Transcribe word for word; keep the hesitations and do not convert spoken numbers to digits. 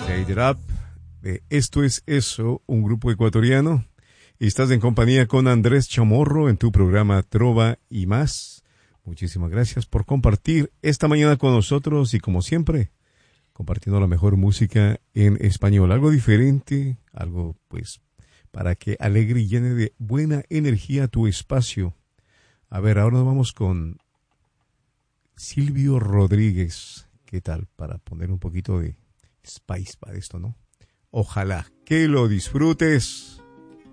Shake It Up, de Esto es Eso, un grupo ecuatoriano. Y estás en compañía con Andrés Chamorro en tu programa Trova y Más. Muchísimas gracias por compartir esta mañana con nosotros y como siempre, compartiendo la mejor música en español. Algo diferente, algo pues para que alegre y llene de buena energía tu espacio. A ver, ahora vamos con Silvio Rodríguez. ¿Qué tal? Para poner un poquito de spice para esto, ¿no? Ojalá que lo disfrutes.